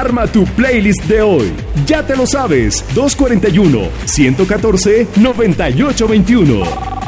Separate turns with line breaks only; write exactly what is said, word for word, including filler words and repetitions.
Arma tu playlist de hoy. Ya te lo sabes, dos cuatro uno, uno uno cuatro, nueve ocho dos uno.